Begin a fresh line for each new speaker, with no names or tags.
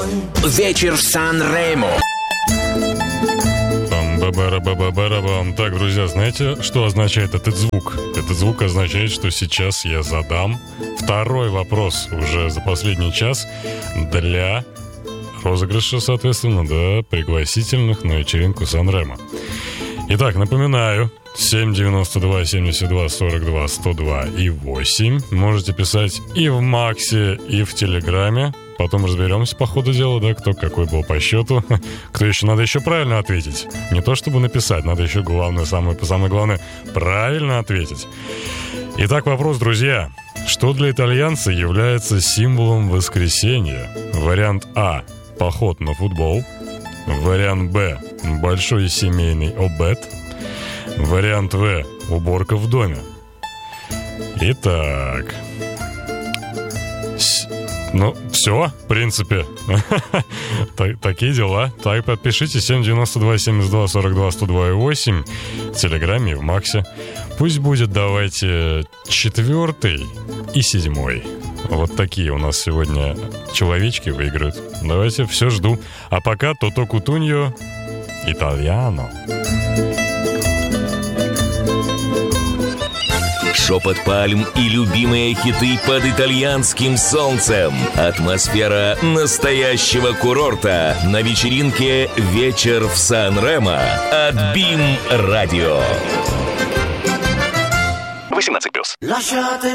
Вечер в Сан-Ремо.
Бам-ба-бара-ба-ба-бара-бам. Так, друзья, знаете, что означает этот звук? Этот звук означает, что сейчас я задам второй вопрос уже за последний час для розыгрыша, соответственно, да, пригласительных на вечеринку Сан-Ремо. Итак, напоминаю, 792-72-42-102 и 8. Можете писать и в Максе, и в Телеграме. Потом разберемся по ходу дела, да, кто какой был по счету. Кто еще, надо еще правильно ответить. Не то чтобы написать, надо еще главное, самое главное, правильно ответить. Итак, вопрос, друзья. Что для итальянца является символом воскресенья? Вариант А – поход на футбол. Вариант Б – большой семейный обед. Вариант В – уборка в доме. Итак... Ну, все, в принципе. Такие дела. Так, подпишитесь 792-72-42-102 в Телеграме и в Максе. Пусть будет, давайте, 4 и 7. Вот такие у нас сегодня человечки выиграют. Давайте, все жду. А пока Тото Кутуньо, итальяно.
Шепот пальм и любимые хиты под итальянским солнцем. Атмосфера настоящего курорта на вечеринке «Вечер в Сан-Ремо» от BIM Radio. 18+.